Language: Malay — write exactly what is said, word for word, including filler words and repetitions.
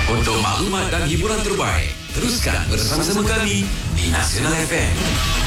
Untuk maklumat dan hiburan terbaik, teruskan bersama-sama kami di Nasional F M.